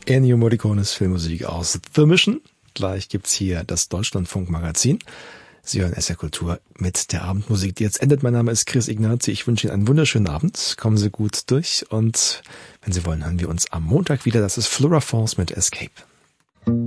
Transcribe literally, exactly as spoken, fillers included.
Ennio Morricones Filmmusik aus The Mission. Gleich gibt's hier das Deutschlandfunk-Magazin. Sie hören S R Kultur mit der Abendmusik, die jetzt endet. Mein Name ist Chris Ignazi. Ich wünsche Ihnen einen wunderschönen Abend. Kommen Sie gut durch und wenn Sie wollen, hören wir uns am Montag wieder. Das ist Flora Falls mit Escape.